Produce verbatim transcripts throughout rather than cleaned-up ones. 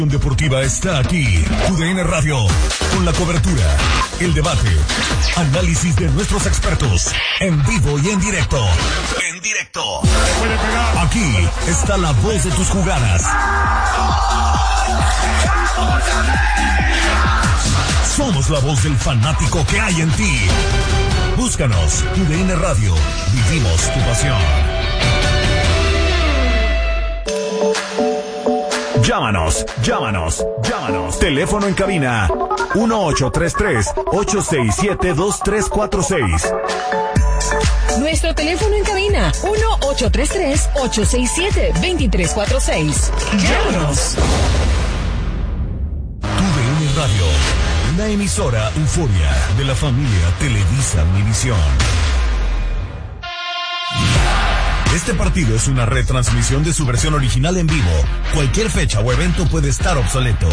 Deportiva está aquí. Tu D N Radio, con la cobertura, el debate, análisis de nuestros expertos, en vivo y en directo. En directo. Aquí está la voz de tus jugadas. Somos la voz del fanático que hay en ti. Búscanos, Tu D N Radio. Vivimos tu pasión. Llámanos, llámanos, llámanos. Teléfono en cabina uno ocho tres tres, ocho seis siete, dos tres cuatro seis. Nuestro teléfono en cabina uno ocho tres tres, ocho seis siete, dos tres cuatro seis. Llámanos. Tu D N Radio, una emisora euforia de la familia Televisa Univisión. Este partido es una retransmisión de su versión original en vivo. Cualquier fecha o evento puede estar obsoleto.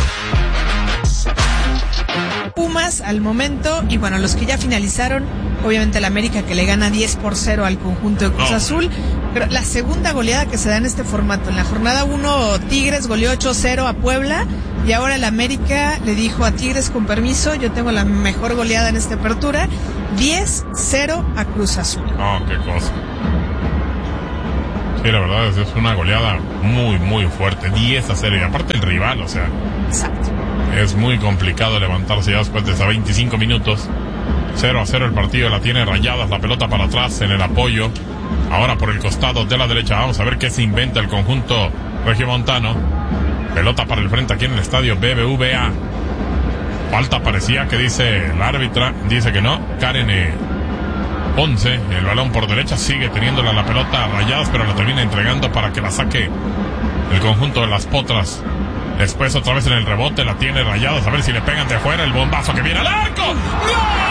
Pumas al momento, y bueno, los que ya finalizaron, obviamente el América, que le gana diez por cero al conjunto de Cruz Azul, pero la segunda goleada que se da en este formato. En la jornada uno, Tigres goleó ocho cero a Puebla, y ahora el América le dijo a Tigres, con permiso, yo tengo la mejor goleada en esta apertura, diez cero a Cruz Azul. No, qué cosa. Sí, la verdad es, es una goleada muy, muy fuerte, diez a cero, y aparte el rival, o sea. Exacto. Es muy complicado levantarse ya después de esos veinticinco minutos. cero a cero el partido, la tiene Rayadas, la pelota para atrás en el apoyo. Ahora por el costado de la derecha, vamos a ver qué se inventa el conjunto regiomontano. Pelota para el frente aquí en el estadio B B V A. Falta parecía que dice el árbitra, dice que no. Karen eh, Ponce, el balón por derecha, sigue teniéndola la pelota a Rayadas, pero la termina entregando para que la saque el conjunto de las Potras. Después otra vez en el rebote la tiene Rayadas, a ver si le pegan de afuera, el bombazo que viene al arco. ¡No!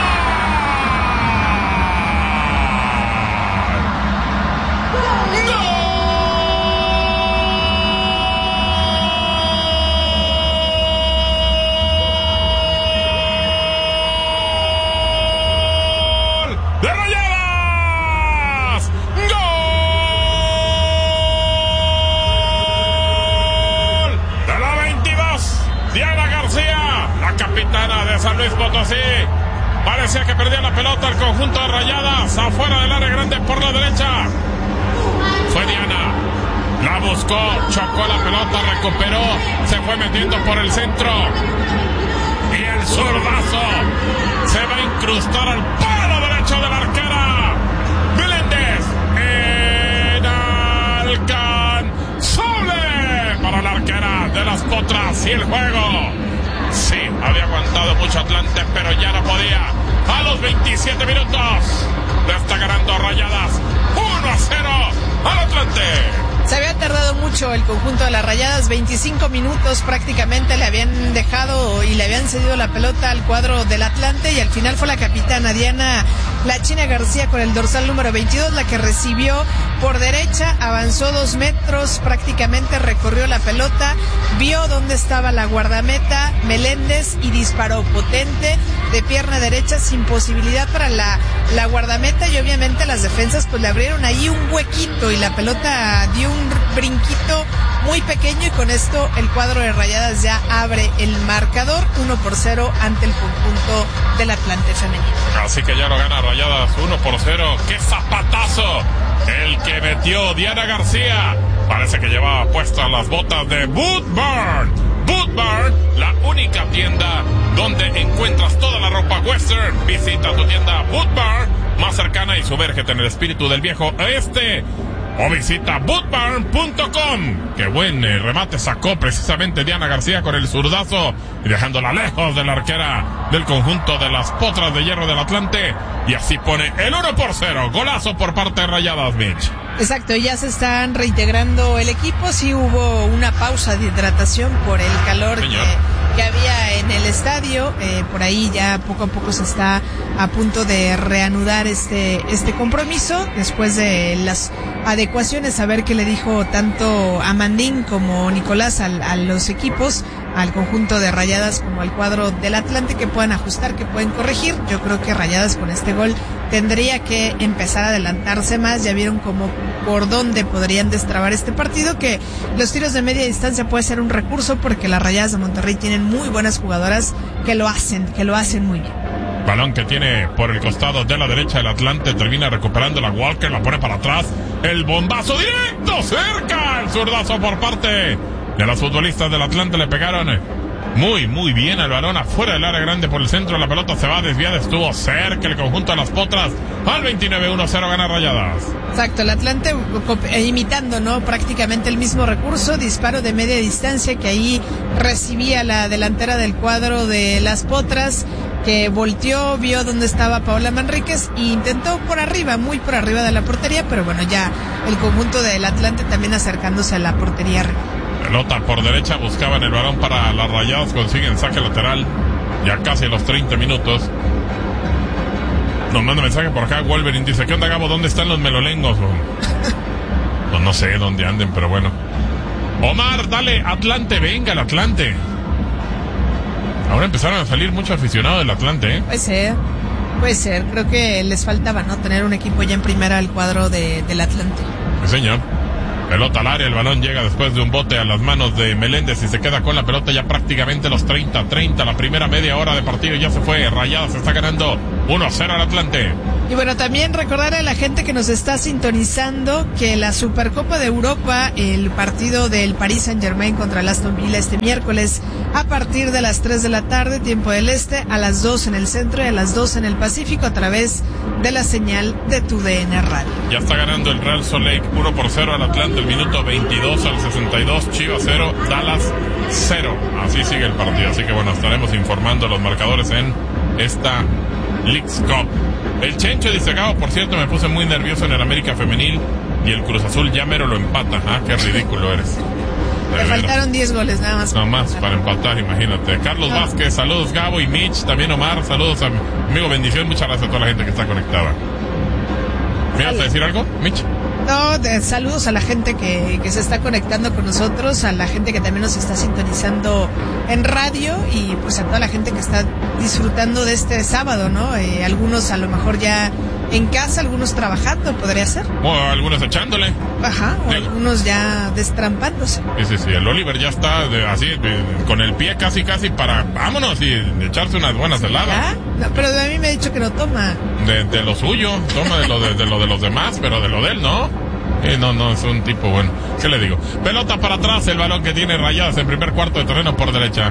De San Luis Potosí, parecía que perdía la pelota el conjunto de Rayadas, afuera del área grande por la derecha. Fue Diana, la buscó, chocó la pelota, recuperó, se fue metiendo por el centro, y el zurdazo se va a incrustar al palo derecho de la arquera Meléndez. Inalcanzable para la arquera de las Potras, y el juego sí, había aguantado mucho Atlante, pero ya no podía. A los veintisiete minutos le está ganando Rayadas uno a cero al Atlante. Se había tardado mucho el conjunto de las Rayadas, veinticinco minutos prácticamente le habían dejado y le habían cedido la pelota al cuadro del Atlante, y al final fue la capitana Diana La China García con el dorsal número veintidós la que recibió por derecha, avanzó dos metros, prácticamente recorrió la pelota, vio dónde estaba la guardameta Meléndez y disparó potente de pierna derecha, sin posibilidad para la, la guardameta, y obviamente las defensas pues le abrieron ahí un huequito y la pelota dio un brinquito muy pequeño, y con esto el cuadro de Rayadas ya abre el marcador uno por cero ante el conjunto del Atlante femenino. Así que ya lo gana Rayadas uno por cero. ¡Qué zapatazo! El que metió Diana García. Parece que llevaba puestas las botas de Boot Barn. Boot Barn, la única tienda donde encuentras toda la ropa western. Visita tu tienda Boot Barn más cercana y sumérgete en el espíritu del viejo oeste. O visita boot barn punto com. Qué buen eh, remate sacó precisamente Diana García con el zurdazo, y dejándola lejos de la arquera del conjunto de las Potras de Hierro del Atlante. Y así pone el uno por cero. Golazo por parte de Rayadas, Mitch. Exacto, ya se están reintegrando el equipo. Sí hubo una pausa de hidratación por el calor que, que había en el estadio. Eh, por ahí ya poco a poco se está a punto de reanudar este, este compromiso después de las adecuaciones, a ver qué le dijo tanto Amandín como Nicolás a, a los equipos al conjunto de Rayadas como al cuadro del Atlante, que puedan ajustar, que pueden corregir. Yo creo que Rayadas con este gol tendría que empezar a adelantarse más. Ya vieron como por dónde podrían destrabar este partido, que los tiros de media distancia puede ser un recurso porque las Rayadas de Monterrey tienen muy buenas jugadoras que lo hacen, que lo hacen muy bien. Balón que tiene por el costado de la derecha el Atlante, termina recuperando la Walker, la pone para atrás, el bombazo directo, cerca, el zurdazo por parte de las futbolistas del Atlante, le pegaron muy, muy bien al balón afuera del área grande por el centro, la pelota se va desviada, estuvo cerca el conjunto de las Potras, al veintinueve uno cero gana Rayadas. Exacto, el Atlante imitando, ¿no? Prácticamente el mismo recurso, disparo de media distancia que ahí recibía la delantera del cuadro de las Potras, que volteó, vio dónde estaba Paola Manríquez e intentó por arriba, muy por arriba de la portería, pero bueno, ya el conjunto del Atlante también acercándose a la portería arriba. Pelota por derecha, buscaban el balón para las Rayadas, consiguen saque lateral, ya casi a los treinta minutos. Nos manda mensaje por acá, Wolverine dice, ¿qué onda, Gabo? ¿Dónde están los melolengos? Pues no sé dónde anden, pero bueno. Omar, dale, Atlante, venga el Atlante. Ahora empezaron a salir muchos aficionados del Atlante, ¿eh? Puede ser, puede ser. Creo que les faltaba, ¿no? Tener un equipo ya en primera al cuadro de, del Atlante. Sí, señor. Pelota al área, el balón llega después de un bote a las manos de Meléndez y se queda con la pelota ya prácticamente los treinta treinta. La primera media hora de partido ya se fue. Rayadas se está ganando uno a cero al Atlante. Y bueno, también recordar a la gente que nos está sintonizando que la Supercopa de Europa, el partido del Paris Saint-Germain contra el Aston Villa este miércoles a partir de las tres de la tarde, tiempo del este, a las dos en el centro y a las dos en el Pacífico a través de la señal de tu D N Radio. Ya está ganando el Real Salt Lake uno por cero al Atlante, el minuto veintidós al sesenta y dos, Chivas cero, Dallas cero. Así sigue el partido, así que bueno, estaremos informando los marcadores en esta Leagues Cup. El Chencho dice, Gabo, por cierto, me puse muy nervioso en el América Femenil y el Cruz Azul ya mero lo empata. Ah, qué ridículo eres. Le faltaron diez goles nada más. Nada más para empatar, imagínate. Carlos no. Vázquez, saludos Gabo y Mitch, también Omar, saludos a mi amigo, bendición, muchas gracias a toda la gente que está conectada. ¿Me vas a decir algo, Mitch? No, de, saludos a la gente que, que se está conectando con nosotros, a la gente que también nos está sintonizando en radio y pues a toda la gente que está disfrutando de este sábado, ¿no? Eh, algunos a lo mejor ya en casa, algunos trabajando, podría ser. O algunos echándole. Ajá, o sí. Algunos ya destrampándose. Sí, sí, sí, el Oliver ya está de, así, de, con el pie casi, casi para, vámonos y de echarse unas buenas heladas. No, pero a mí me ha dicho que no toma. De, de lo suyo, toma de lo de, de lo de los demás, pero de lo de él no. Eh, no, no, es un tipo bueno. ¿Qué le digo? Pelota para atrás, el balón que tiene Rayadas en primer cuarto de terreno por derecha.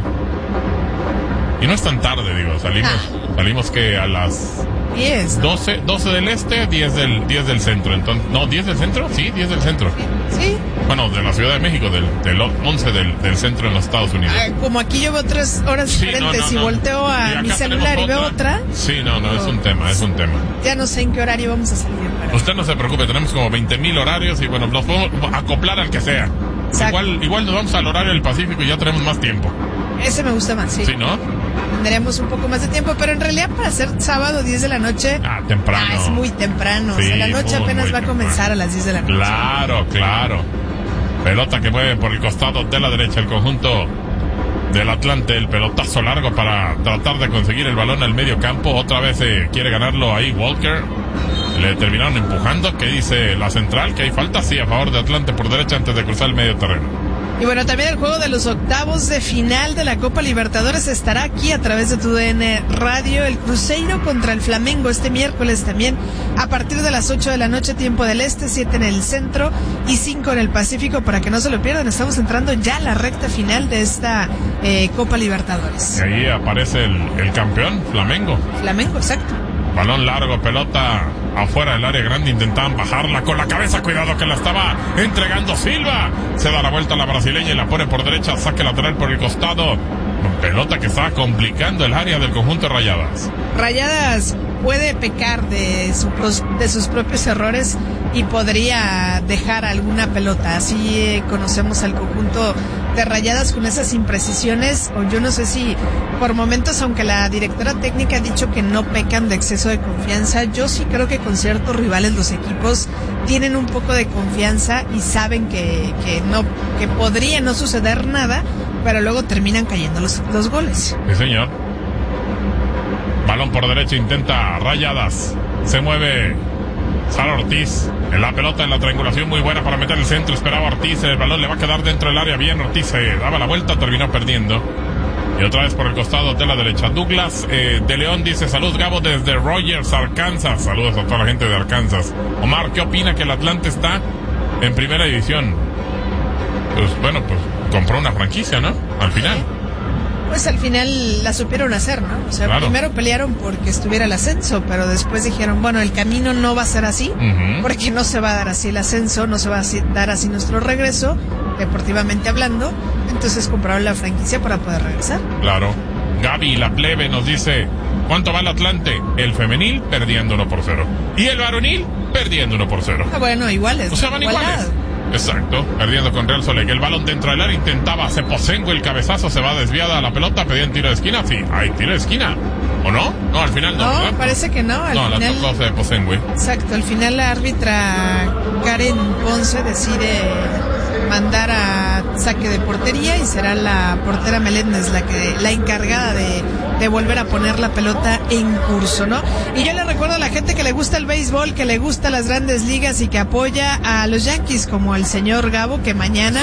Y no es tan tarde, digo, salimos, ah. salimos que a las diez. doce, doce del este, diez del, diez del centro. Entonces, no, diez del centro, sí, diez del centro. Sí. Bueno, de la Ciudad de México, del, del once del, del centro en los Estados Unidos. Ah, como aquí yo veo tres horas sí, diferentes no, no, y no. volteo a y mi celular y veo otra. Sí, no, no, es un tema, es un tema. Ya no sé en qué horario vamos a salir. Para... Usted no se preocupe, tenemos como veinte mil horarios y bueno, los podemos acoplar al que sea. Igual, igual nos vamos al horario del Pacífico y ya tenemos más tiempo. Ese me gusta más, sí. Sí, ¿no? Tendremos un poco más de tiempo, pero en realidad para ser sábado diez de la noche... Ah, temprano. Ah, es muy temprano. Sí, o sea, la noche muy, apenas muy va a comenzar temprano. a las diez de la noche. Claro, claro. Pelota que mueve por el costado de la derecha el conjunto del Atlante. El pelotazo largo para tratar de conseguir el balón al medio campo. Otra vez eh, quiere ganarlo ahí Walker. Le terminaron empujando. ¿Qué dice la central? ¿Que hay falta? Sí, a favor de Atlante por derecha antes de cruzar el medio terreno. Y bueno, también el juego de los octavos de final de la Copa Libertadores estará aquí a través de tu D N Radio. El Cruzeiro contra el Flamengo este miércoles también a partir de las ocho de la noche, tiempo del este, siete en el centro y cinco en el Pacífico, para que no se lo pierdan. Estamos entrando ya a la recta final de esta eh, Copa Libertadores. Y ahí aparece el, el campeón, Flamengo. Flamengo, exacto. Balón largo, pelota afuera del área grande, intentaban bajarla con la cabeza, cuidado que la estaba entregando Silva, se da la vuelta a la brasileña y la pone por derecha, saque lateral por el costado, pelota que estaba complicando el área del conjunto de Rayadas. Rayadas puede pecar de, su, de sus propios errores y podría dejar alguna pelota, así eh, conocemos al conjunto de Rayadas con esas imprecisiones, o yo no sé si por momentos, aunque la directora técnica ha dicho que no pecan de exceso de confianza, yo sí creo que con ciertos rivales los equipos tienen un poco de confianza y saben que, que no, que podría no suceder nada, pero luego terminan cayendo los, los goles. Sí, señor. Balón por derecha, intenta Rayadas. Se mueve Sara Ortiz. En la pelota, en la triangulación muy buena para meter el centro. Esperaba Ortiz. El balón le va a quedar dentro del área. Bien, Ortiz se daba la vuelta, terminó perdiendo. Y otra vez por el costado de la derecha. Douglas eh, de León dice: salud, Gabo, desde Rogers, Arkansas. Saludos a toda la gente de Arkansas. Omar, ¿qué opina que el Atlante está en primera división? Pues bueno, pues compró una franquicia, ¿no? Al final. Pues al final la supieron hacer, ¿no? O sea, claro. Primero pelearon porque estuviera el ascenso, pero después dijeron, bueno, el camino no va a ser así, uh-huh. porque no se va a dar así el ascenso, no se va a dar así nuestro regreso, deportivamente hablando. Entonces compraron la franquicia para poder regresar. Claro. Gaby, la plebe, nos dice: ¿cuánto va el Atlante? El femenil perdiendo uno por cero. Y el varonil perdiendo uno por cero. Ah, bueno, iguales. O sea, van iguales. Exacto, perdiendo con Real Soleil. El balón dentro del área, intentaba Ceposengo, el cabezazo, se va desviada a la pelota, pedían tiro de esquina. Sí, hay tiro de esquina. ¿O no? No, al final no. No, ¿verdad? Parece que no. Al no, final, la tocó Ceposengo. Exacto, al final la árbitra Karen Ponce decide mandar a saque de portería y será la portera Meléndez la que la encargada de, de volver a poner la pelota en curso, ¿no? Y yo le recuerdo a la gente que le gusta el béisbol, que le gusta las grandes ligas y que apoya a los Yankees, como el señor Gabo, que mañana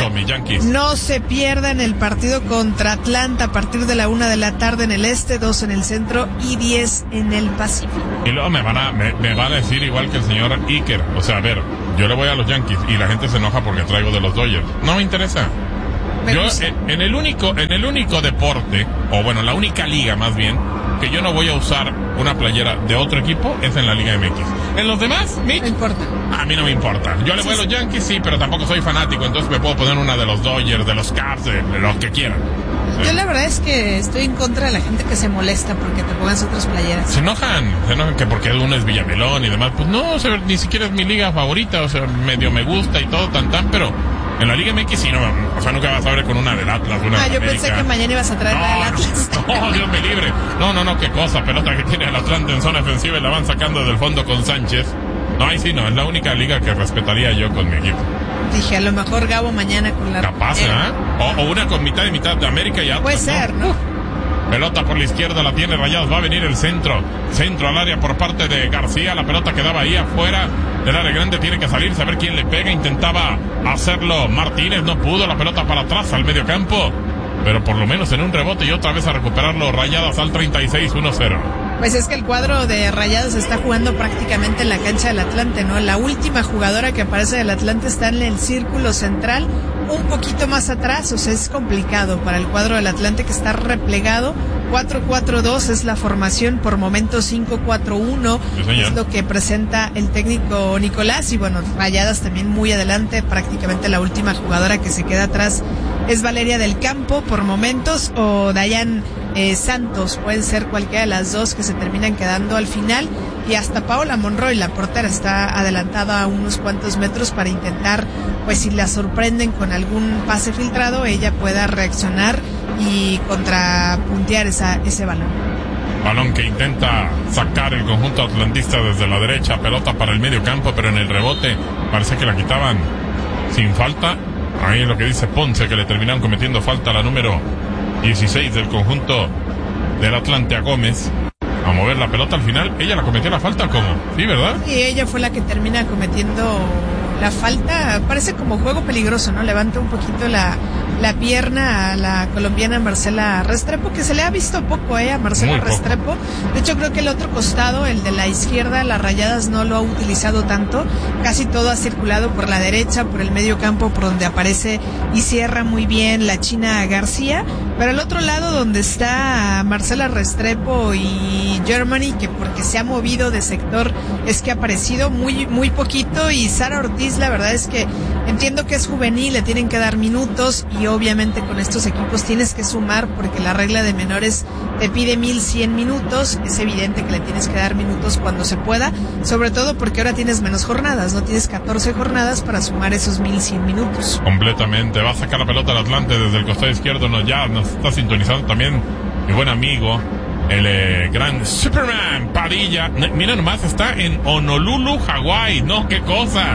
no se pierdan el partido contra Atlanta a partir de la una de la tarde en el este, dos en el centro y diez en el Pacífico. Y luego me van a, me, me van a decir igual que el señor Iker, o sea, a ver, yo le voy a los Yankees y la gente se enoja porque traigo de los Dodgers. No me interesa. Me yo gusta. en, en el único, en el único deporte, o bueno, la única liga más bien, que yo no voy a usar una playera de otro equipo es en la Liga M X. En los demás, Mitch, no importa. A mí no me importa. Yo le voy a los Yankees, sí, pero tampoco soy fanático, entonces me puedo poner una de los Dodgers, de los Cubs, de, de los que quieran. Yo la verdad es que estoy en contra de la gente que se molesta porque te pongas otras playeras. Se enojan, se enojan que porque uno es Villamelón y demás. Pues no, o sea, ni siquiera es mi liga favorita, o sea, medio me gusta y todo, tan tan, pero en la Liga M X sí, no, o sea, nunca vas a ver con una del Atlas, una Ah, del yo América. pensé que mañana ibas a traer no, la del Atlas. No, no, Dios me libre. No, no, no, qué cosa, pelota que tiene el Atlante en zona ofensiva y la van sacando del fondo con Sánchez. No, ahí sí, no, es la única liga que respetaría yo con mi equipo. Dije, a lo mejor Gabo mañana con la... Capaz, ¿eh? O, o una con mitad y mitad de América y Atlas. Puede ser, ¿no? Uh, pelota por la izquierda, la tiene Rayados, va a venir el centro. Centro al área por parte de García, la pelota quedaba ahí afuera del área grande, tiene que salir, saber quién le pega, intentaba hacerlo Martínez, no pudo, la pelota para atrás al medio campo, pero por lo menos en un rebote y otra vez a recuperarlo Rayadas al treinta y seis, uno cero. Pues es que el cuadro de Rayados está jugando prácticamente en la cancha del Atlante, ¿no? La última jugadora que aparece del Atlante está en el círculo central, un poquito más atrás, o sea, es complicado para el cuadro del Atlante que está replegado. cuatro cuatro dos es la formación, por momentos cinco cuatro uno sí, es lo que presenta el técnico Nicolás, y bueno, Rayadas también muy adelante, prácticamente la última jugadora que se queda atrás es Valeria del Campo por momentos, o Dayan eh, Santos, pueden ser cualquiera de las dos que se terminan quedando al final, y hasta Paola Monroy, la portera, está adelantada a unos cuantos metros para intentar, pues si la sorprenden con algún pase filtrado, ella pueda reaccionar y contrapuntear esa, ese balón. Balón que intenta sacar el conjunto atlantista desde la derecha, pelota para el medio campo, pero en el rebote parece que la quitaban sin falta. Ahí es lo que dice Ponce, que le terminaron cometiendo falta a la número dieciséis del conjunto del Atlante, a Gómez. A mover la pelota al final, ¿ella la cometió la falta o cómo? Sí, ¿verdad? Y ella fue la que termina cometiendo la falta. Parece como juego peligroso, ¿no? Levanta un poquito la, la pierna a la colombiana Marcela Restrepo, que se le ha visto poco, ¿eh? A Marcela Restrepo. De hecho, creo que el otro costado, el de la izquierda, las Rayadas no lo ha utilizado tanto. Casi todo ha circulado por la derecha, por el medio campo, por donde aparece y cierra muy bien la China García. Pero el otro lado, donde está Marcela Restrepo y Germany, que porque se ha movido de sector es que ha aparecido muy, muy poquito, y Sara Ortiz, la verdad es que entiendo que es juvenil, le tienen que dar minutos, y obviamente con estos equipos tienes que sumar porque la regla de menores te pide mil cien minutos, es evidente que le tienes que dar minutos cuando se pueda, sobre todo porque ahora tienes menos jornadas, no tienes catorce jornadas para sumar esos mil cien minutos. Completamente, va a sacar la pelota al Atlante desde el costado izquierdo, no, ya nos está sintonizando también mi buen amigo, el eh, gran Superman Padilla. Mira nomás, está en Honolulu, Hawái. No, qué cosa.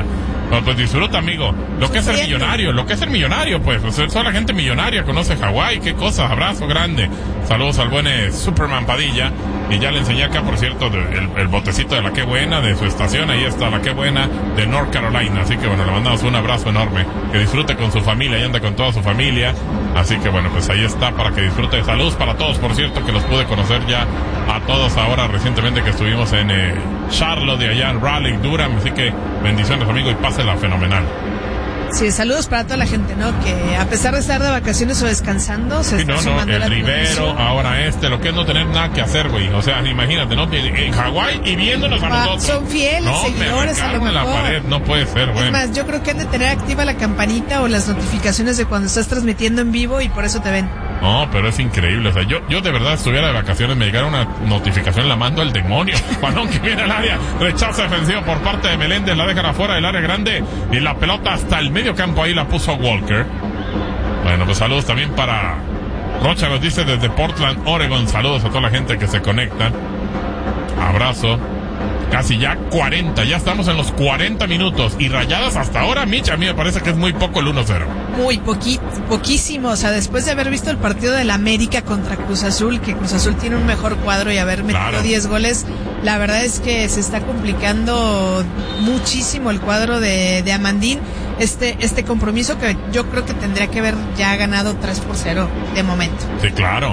Pues, pues disfruta, amigo. Lo que es ser millonario, lo que es ser millonario, pues. pues solo la gente millonaria conoce Hawái. Qué cosas. Abrazo grande. Saludos al buen eh, Superman Padilla. Y ya le enseñé acá, por cierto, de, el, el botecito de la Qué Buena, de su estación. Ahí está la Qué Buena de North Carolina. Así que bueno, le mandamos un abrazo enorme. Que disfrute con su familia y anda con toda su familia. Así que bueno, pues ahí está para que disfrute. Saludos para todos, por cierto, que los pude conocer ya a todos ahora recientemente que estuvimos en eh, Charlotte, de allá en Raleigh, Durham. Así que bendiciones, amigo, y pásela fenomenal. Sí, saludos para toda la gente, ¿no? Que a pesar de estar de vacaciones o descansando, se sí, está no, sumando no, la el Rivero, ahora este, lo que es no tener nada que hacer, güey. O sea, imagínate, ¿no? En Hawái y viéndonos a ah, nosotros. Son fieles, no, seguidores, me a lo mejor. la pared, no puede ser, güey. Es más, yo creo que han de tener activa la campanita o las notificaciones de cuando estás transmitiendo en vivo y por eso te ven. No, pero es increíble. O sea, yo, yo de verdad estuviera de vacaciones, me llegara una notificación, la mando al demonio. Balón que viene al área, rechazo defensivo por parte de Meléndez, la dejan afuera del área grande y la pelota hasta el medio campo, ahí la puso Walker. Bueno, pues saludos también para Rocha, nos dice desde Portland, Oregon. Saludos a toda la gente que se conecta. Abrazo. Casi ya cuarenta, ya estamos en los cuarenta minutos. Y Rayadas hasta ahora, Mitch, a mí me parece que es muy poco el uno cero. Muy poqui, poquísimo, o sea, después de haber visto el partido del América contra Cruz Azul, que Cruz Azul tiene un mejor cuadro y haber metido claro. diez goles, la verdad es que se está complicando muchísimo el cuadro de, de Amandín. Este, este compromiso que yo creo que tendría que haber ya ganado tres por cero de momento. Sí, claro.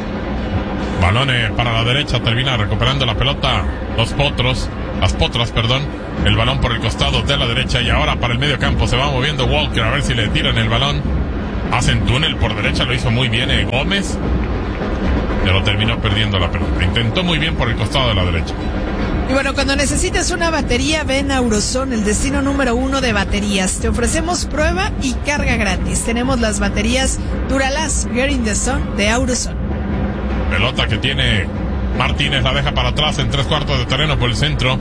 Balones para la derecha, termina recuperando la pelota los potros, las potras, perdón, el balón por el costado de la derecha y ahora para el medio campo se va moviendo Walker a ver si le tiran el balón. Hacen túnel por derecha, lo hizo muy bien eh, Gómez, pero terminó perdiendo la pelota. Intentó muy bien por el costado de la derecha. Y bueno, cuando necesitas una batería, ven a Auroson, el destino número uno de baterías. Te ofrecemos prueba y carga gratis. Tenemos las baterías Duralast Get in the Sun de Auroson. Pelota que tiene Martínez, la deja para atrás en tres cuartos de terreno por el centro.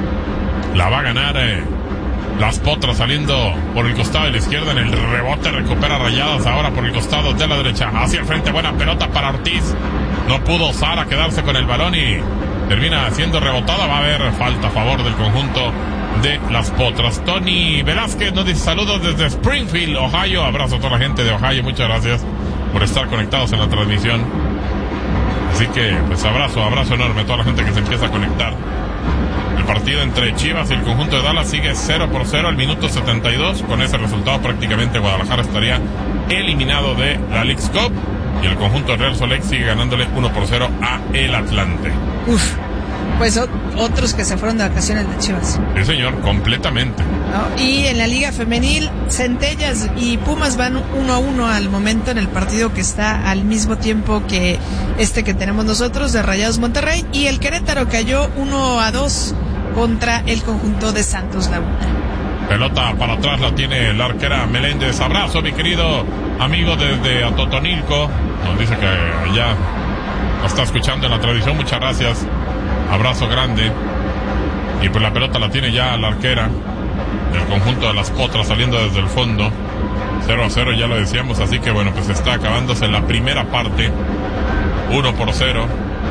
La va a ganar eh, las potras saliendo por el costado de la izquierda. En el rebote recupera Rayadas ahora por el costado de la derecha. Hacia el frente, buena pelota para Ortiz. No pudo Sara quedarse con el balón y termina siendo rebotada. Va a haber falta a favor del conjunto de las potras. Tony Velázquez nos dice saludos desde Springfield, Ohio. Abrazo a toda la gente de Ohio. Muchas gracias por estar conectados en la transmisión. Así que, pues abrazo, abrazo enorme a toda la gente que se empieza a conectar. El partido entre Chivas y el conjunto de Dallas sigue cero por cero al minuto setenta y dos. Con ese resultado prácticamente Guadalajara estaría eliminado de la Leagues Cup. Y el conjunto de Real Salt Lake sigue ganándole uno por cero a el Atlante. Uf, pues o- otros que se fueron de vacaciones de Chivas. Sí, señor, completamente. ¿No? Y en la Liga Femenil, Centellas y Pumas van uno a uno al momento en el partido que está al mismo tiempo que este que tenemos nosotros de Rayados Monterrey. Y el Querétaro cayó uno a dos contra el conjunto de Santos Laguna. Pelota para atrás la tiene la arquera Meléndez. Abrazo, mi querido amigo desde Atotonilco. Nos dice que ya nos está escuchando en la tradición. Muchas gracias. Abrazo grande. Y pues la pelota la tiene ya la arquera del conjunto de las potras saliendo desde el fondo. cero a cero, ya lo decíamos. Así que bueno, pues está acabándose la primera parte. uno por cero.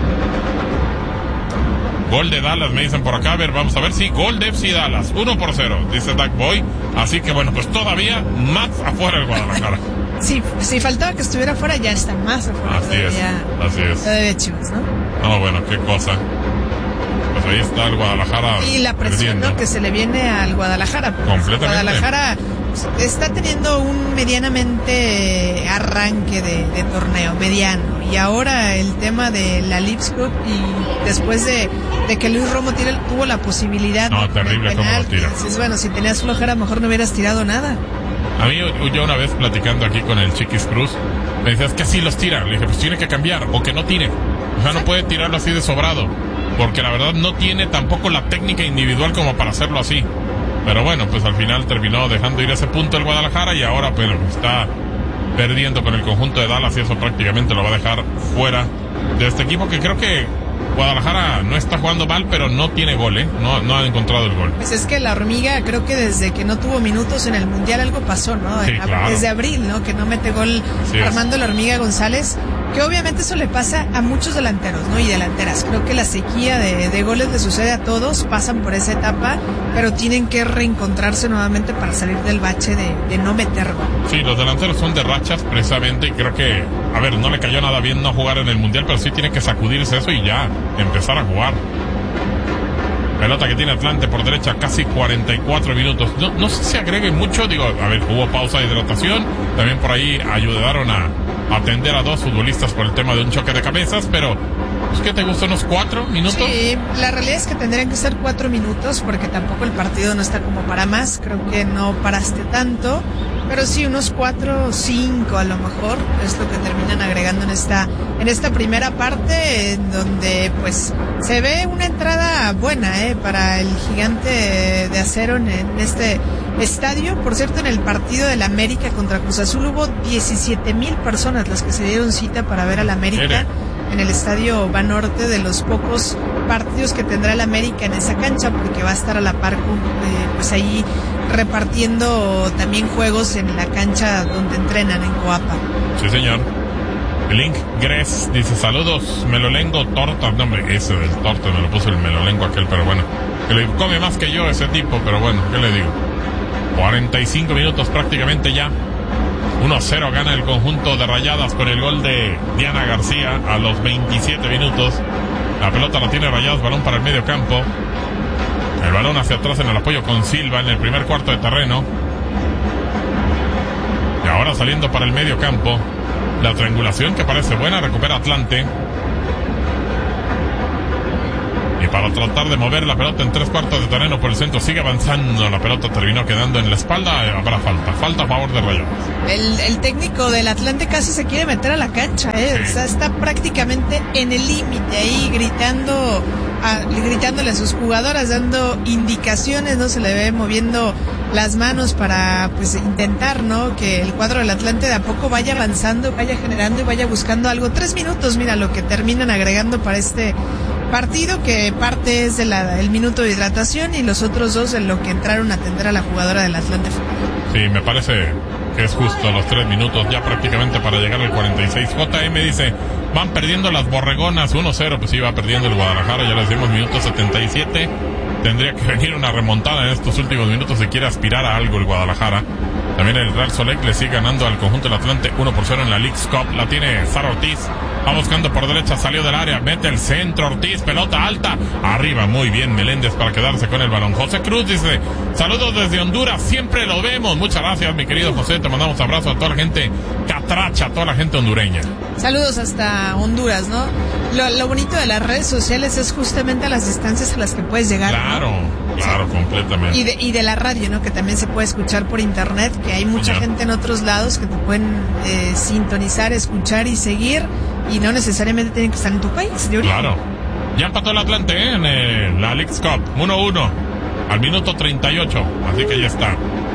Gol de Dallas, me dicen por acá. A ver, vamos a ver si sí, gol de F C Dallas. uno por cero, dice Doug Boy. Así que bueno, pues todavía más afuera el Guadalajara. Sí, si faltaba que estuviera afuera, ya está más afuera. Así es, así es. Todavía Chivas, ¿no? No, bueno, qué cosa. Pues ahí está el Guadalajara. Y la presión, ¿no?, que se le viene al Guadalajara. Completamente. Guadalajara está teniendo un medianamente arranque de, de torneo, mediano. Y ahora el tema de la Leagues Cup y después de, de que Luis Romo tire, tuvo la posibilidad. No, terrible cómo lo tira. Entonces, bueno, si tenías flojera, mejor no hubieras tirado nada. A mí, yo una vez platicando aquí con el Chiquis Cruz, me decía, es que así los tira. Le dije, pues tiene que cambiar, o que no tire. O sea, no puede tirarlo así de sobrado, porque la verdad no tiene tampoco la técnica individual como para hacerlo así. Pero bueno, pues al final terminó dejando ir ese punto el Guadalajara y ahora pues está perdiendo con el conjunto de Dallas y eso prácticamente lo va a dejar fuera de este equipo, que creo que Guadalajara no está jugando mal, pero no tiene gol, ¿eh? No, no ha encontrado el gol. Pues es que la hormiga, creo que desde que no tuvo minutos en el Mundial algo pasó, ¿no? Sí, claro. Desde abril, ¿no? Que no mete gol sí, Armando la Hormiga González. que obviamente eso le pasa a muchos delanteros, ¿no? Y delanteras. Creo que la sequía de, de goles le sucede a todos, pasan por esa etapa, pero tienen que reencontrarse nuevamente para salir del bache de, de no meter gol. Sí, los delanteros son de rachas precisamente, y creo que, a ver, no le cayó nada bien no jugar en el Mundial, pero sí tiene que sacudirse eso y ya empezar a jugar. Pelota que tiene Atlante por derecha, casi cuarenta y cuatro minutos. No, no sé si agregue mucho, digo, a ver, hubo pausa de hidratación, también por ahí ayudaron a atender a dos futbolistas por el tema de un choque de cabezas, pero pues, ¿qué te gusta? ¿Unos cuatro minutos? Sí, la realidad es que tendrían que ser cuatro minutos porque tampoco el partido no está como para más, creo que no paraste tanto, pero sí unos cuatro o cinco a lo mejor es lo que terminan agregando en esta en esta primera parte, en donde pues se ve una entrada buena eh, para el Gigante de Acero en, en este estadio. Por cierto, en el partido del América contra Cruz Azul hubo diecisiete mil personas las que se dieron cita para ver al América en el estadio Banorte, de los pocos partidos que tendrá el América en esa cancha, porque va a estar a la par con, eh, pues ahí repartiendo también juegos en la cancha donde entrenan en Coapa. Sí, señor. Link Gres dice, saludos, Melolengo Torta. No, hombre, ese del Torta me lo puso el Melolengo aquel, pero bueno, que le come más que yo ese tipo, pero bueno, ¿qué le digo? cuarenta y cinco minutos prácticamente ya. uno a cero gana el conjunto de Rayadas con el gol de Diana García a los veintisiete minutos. La pelota la tiene Rayadas, balón para el medio campo. El balón hacia atrás en el apoyo con Silva en el primer cuarto de terreno. Y ahora saliendo para el medio campo. La triangulación que parece buena, recupera Atlante. Y para tratar de mover la pelota en tres cuartos de terreno por el centro, sigue avanzando. La pelota terminó quedando en la espalda. Habrá falta, falta a favor de Rayadas. El, el técnico del Atlante casi se quiere meter a la cancha, ¿eh? Sí. O sea, está prácticamente en el límite ahí gritando, a, gritándole a sus jugadoras, dando indicaciones, ¿no? Se le ve moviendo las manos para pues intentar, ¿no? Que el cuadro del Atlante de a poco vaya avanzando, vaya generando y vaya buscando algo. Tres minutos, mira lo que terminan agregando para este partido, que parte es del el minuto de hidratación y los otros dos en lo que entraron a atender a la jugadora del Atlante. Sí, me parece que es justo los tres minutos ya prácticamente para llegar al cuarenta y seis. J M dice, van perdiendo las borregonas uno cero, pues sí, va perdiendo el Guadalajara, ya les dimos minuto setenta y siete. Tendría que venir una remontada en estos últimos minutos si quiere aspirar a algo el Guadalajara. También el Real Solec le sigue ganando al conjunto del Atlante uno por cero en la Leagues Cup. La tiene Sara Ortiz. Va buscando por derecha, salió del área, mete el centro Ortiz, pelota alta, arriba, muy bien Meléndez para quedarse con el balón. José Cruz dice, saludos desde Honduras, siempre lo vemos. Muchas gracias, mi querido José, te mandamos abrazo a toda la gente catracha, a toda la gente hondureña. Saludos hasta Honduras, ¿no? Lo, lo bonito de las redes sociales es justamente a las distancias a las que puedes llegar. Claro, ¿no? claro, sí. Completamente. Y de, y de la radio, ¿no? Que también se puede escuchar por internet, que hay mucha Señor. gente en otros lados que te pueden eh, sintonizar, escuchar y seguir, y no necesariamente tienen que estar en tu país. De claro. Ya empató el Atlante ¿eh? en eh, la Leagues Cup, uno uno, al minuto treinta y ocho, así que ya está.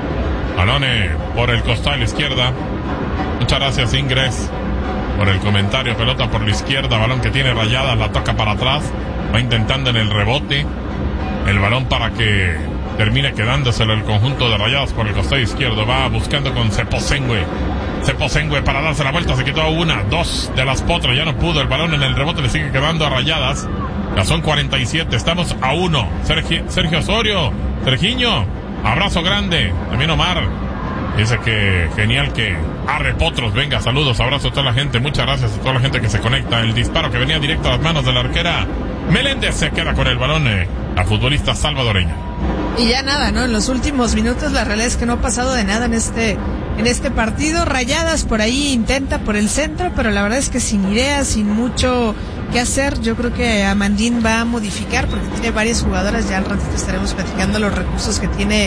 Balón eh, por el costado a la izquierda. Muchas gracias, Ingres, por el comentario. Pelota por la izquierda, balón que tiene Rayadas, la toca para atrás, va intentando en el rebote el balón para que termine quedándoselo el conjunto de Rayadas por el costado izquierdo. Va buscando con Ceposengue. Ceposengue para darse la vuelta, se quitó una, dos de las potras, ya no pudo. El balón en el rebote le sigue quedando a Rayadas. Ya son cuarenta y siete, estamos a uno. Sergio, Sergio Osorio, Sergiño, abrazo grande. También Omar dice que genial que arre potros. Venga, saludos, abrazo a toda la gente. Muchas gracias a toda la gente que se conecta. El disparo que venía directo a las manos de la arquera Meléndez, se queda con el balón eh, la futbolista salvadoreña. Y ya nada, ¿no? En los últimos minutos la realidad es que no ha pasado de nada en este en este partido. Rayadas por ahí intenta por el centro, pero la verdad es que sin ideas, sin mucho que hacer. Yo creo que Amandín va a modificar porque tiene varias jugadoras. Ya al ratito estaremos platicando los recursos que tiene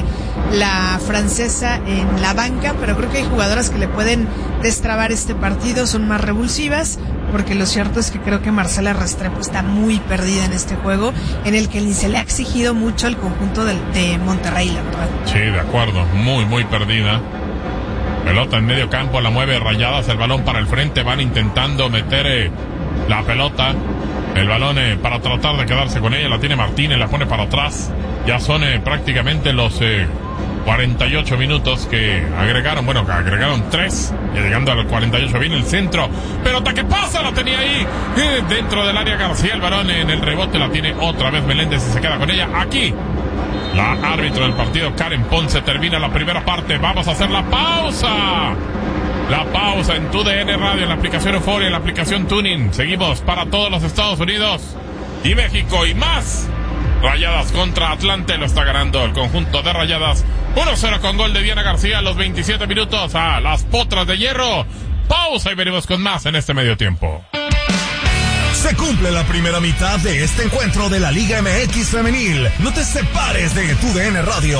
la francesa en la banca, pero creo que hay jugadoras que le pueden destrabar este partido, son más revulsivas, porque lo cierto es que creo que Marcela Restrepo está muy perdida en este juego, en el que se le ha exigido mucho al conjunto de, de Monterrey, la verdad. Sí, de acuerdo, muy, muy perdida. Pelota en medio campo, la mueve Rayadas, el balón para el frente, van intentando meter eh, la pelota, el balón eh, para tratar de quedarse con ella, la tiene Martínez, la pone para atrás, ya son eh, prácticamente los eh, cuarenta y ocho minutos que agregaron, bueno, que agregaron tres, y llegando al cuarenta y ocho viene el centro, pelota que pasa, la tenía ahí, eh, dentro del área García, el varón en el rebote, la tiene otra vez Meléndez y se queda con ella. Aquí, la árbitro del partido, Karen Ponce, termina la primera parte, vamos a hacer la pausa. La pausa en Tu D N Radio, en la aplicación Euforia, en la aplicación Tuning. Seguimos para todos los Estados Unidos y México y más. Rayadas contra Atlante, lo está ganando el conjunto de Rayadas uno cero con gol de Diana García a los veintisiete minutos a las Potras de Hierro. Pausa y venimos con más en este medio tiempo. Se cumple la primera mitad de este encuentro de la Liga M X Femenil. No te separes de Tu D N Radio.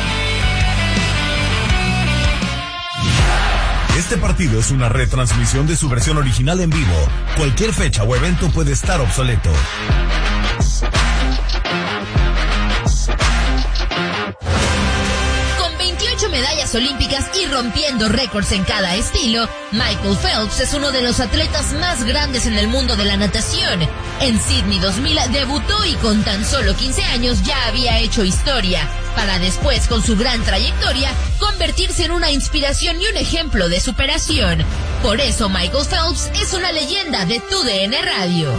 Este partido es una retransmisión de su versión original en vivo. Cualquier fecha o evento puede estar obsoleto. Medallas olímpicas y rompiendo récords en cada estilo, Michael Phelps es uno de los atletas más grandes en el mundo de la natación. En Sydney dos mil debutó y con tan solo quince años ya había hecho historia, para después, con su gran trayectoria, convertirse en una inspiración y un ejemplo de superación. Por eso Michael Phelps es una leyenda de Tu D N Radio.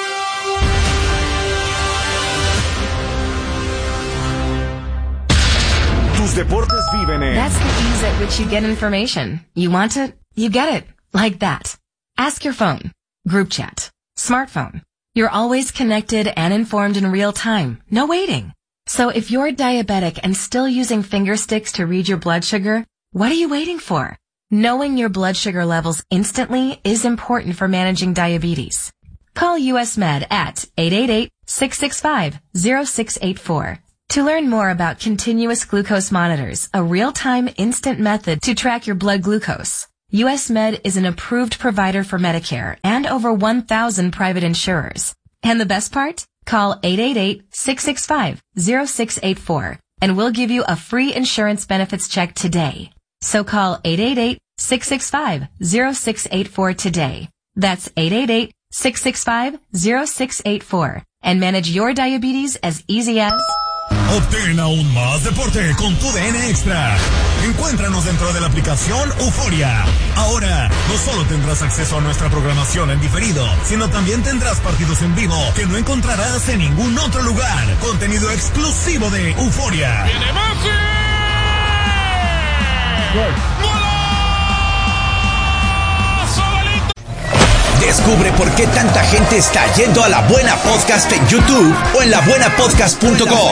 Tus deportes viven en... That's the ease at which you get information. You want it, you get it. Like that. Ask your phone. Group chat. Smartphone. You're always connected and informed in real time. No waiting. So if you're diabetic and still using finger sticks to read your blood sugar, what are you waiting for? Knowing your blood sugar levels instantly is important for managing diabetes. Call U S Med at eight eight eight, six six five, zero six eight four. To learn more about continuous glucose monitors, a real-time instant method to track your blood glucose, U S Med is an approved provider for Medicare and over one thousand private insurers. And the best part? Call eight eight eight, six six five, zero six eight four and we'll give you a free insurance benefits check today. So call eight eight eight, six six five, zero six eight four today. That's eight eight eight, six six five, zero six eight four and manage your diabetes as easy as... Obtén aún más deporte con Tu D N Extra. Encuéntranos dentro de la aplicación Euforia. Ahora, no solo tendrás acceso a nuestra programación en diferido, sino también tendrás partidos en vivo que no encontrarás en ningún otro lugar. Contenido exclusivo de Euforia. ¡Viene Messi! ¡Gol! Descubre por qué tanta gente está yendo a La Buena Podcast en YouTube o en la buena podcast punto com.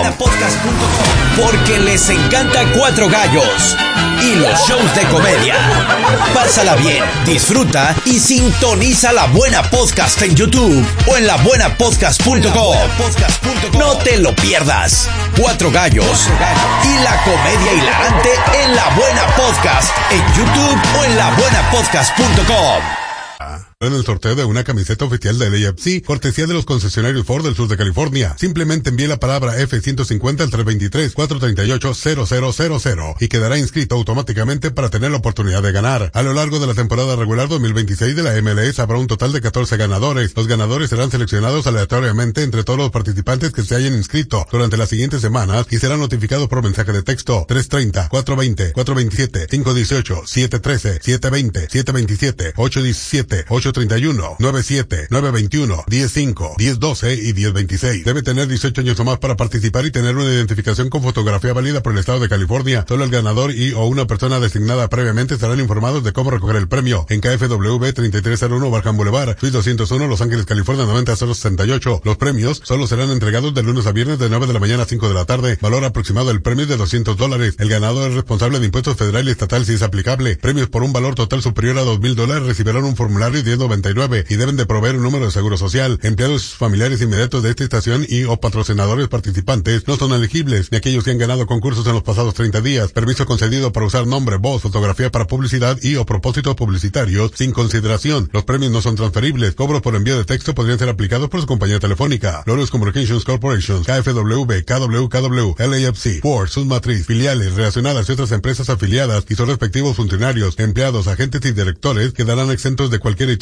Porque les encanta Cuatro Gallos y los shows de comedia. Pásala bien, disfruta y sintoniza La Buena Podcast en YouTube o en la buena podcast punto com. No te lo pierdas. Cuatro Gallos y la comedia hilarante en La Buena Podcast en YouTube o en la buena podcast punto com. En el sorteo de una camiseta oficial del A F C, cortesía de los concesionarios Ford del sur de California. Simplemente envíe la palabra F ciento cincuenta al tres dos tres, cuatro tres ocho, cero cero cero cero y quedará inscrito automáticamente para tener la oportunidad de ganar. A lo largo de la temporada regular dos mil veintiséis de la M L S habrá un total de catorce ganadores. Los ganadores serán seleccionados aleatoriamente entre todos los participantes que se hayan inscrito durante las siguientes semanas y serán notificados por mensaje de texto tres treinta, cuatro veinte, cuatro veintisiete, cinco dieciocho, siete trece, siete veinte, siete veintisiete, ocho diecisiete, ocho treinta y uno, nueve siete, nueve veintiuno, diez cinco, diez doce y diez veintiséis. Debe tener dieciocho años o más para participar y tener una identificación con fotografía válida por el estado de California. Solo el ganador y o una persona designada previamente serán informados de cómo recoger el premio. En K F W treinta y tres cero uno Barham Boulevard, Suite doscientos uno, Los Ángeles, California noventa cero sesenta y ocho. Los premios solo serán entregados de lunes a viernes de nueve de la mañana a cinco de la tarde. Valor aproximado del premio es de doscientos dólares. El ganador es responsable de impuestos federal y estatal si es aplicable. Premios por un valor total superior a dos mil dólares recibirán un formulario diez noventa y nueve y deben de proveer un número de seguro social. Empleados familiares inmediatos de esta estación y o patrocinadores participantes no son elegibles, ni aquellos que han ganado concursos en los pasados treinta días. Permiso concedido para usar nombre, voz, fotografía para publicidad y o propósitos publicitarios sin consideración. Los premios no son transferibles. Cobros por envío de texto podrían ser aplicados por su compañía telefónica. Lorios Communications Corporation, K F W, K W K W, L A F C, Ford, sus matriz, filiales relacionadas y otras empresas afiliadas y sus respectivos funcionarios, empleados, agentes y directores quedarán exentos de cualquier y toda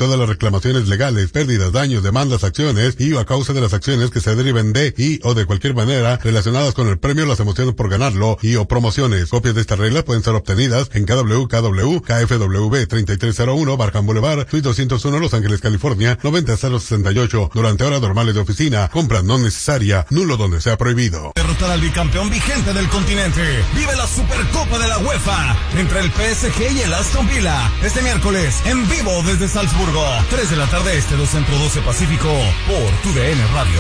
todas las reclamaciones legales, pérdidas, daños, demandas, acciones y o a causa de las acciones que se deriven de y o de cualquier manera relacionadas con el premio, las emociones por ganarlo y o promociones. Copias de estas reglas pueden ser obtenidas en K W K W K F W treinta y tres cero uno Barham Boulevard, Suite doscientos uno, Los Ángeles, California, noventa cero sesenta y ocho. Durante horas normales de oficina. Compra no necesaria. Nulo donde sea prohibido. Derrotar al bicampeón vigente del continente. Vive la Supercopa de la UEFA entre el P S G y el Aston Villa. Este miércoles, en vivo desde Salzburgo. tres de la tarde este, dos Centro, doce Pacífico. Por tu D N Radio.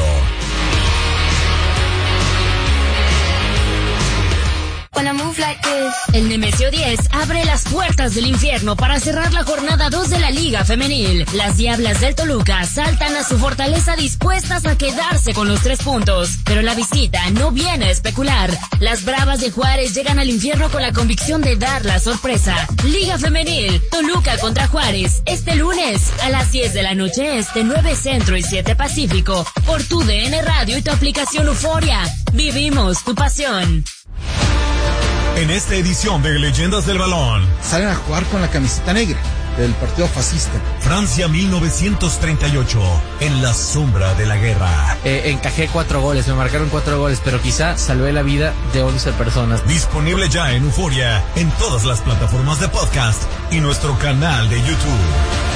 El Nemesio diez abre las puertas del infierno para cerrar la jornada dos de la Liga Femenil. Las Diablas del Toluca saltan a su fortaleza dispuestas a quedarse con los tres puntos, pero la visita no viene a especular. Las Bravas de Juárez llegan al infierno con la convicción de dar la sorpresa. Liga Femenil, Toluca contra Juárez, este lunes a las diez de la noche este, nueve Centro y siete Pacífico, por tu D N Radio y tu aplicación Euforia. Vivimos tu pasión. En esta edición de Leyendas del Balón, salen a jugar con la camiseta negra del partido fascista. Francia mil novecientos treinta y ocho, en la sombra de la guerra. Eh, encajé cuatro goles, me marcaron cuatro goles, pero quizá salvé la vida de once personas. Disponible ya en Euforia, en todas las plataformas de podcast y nuestro canal de YouTube.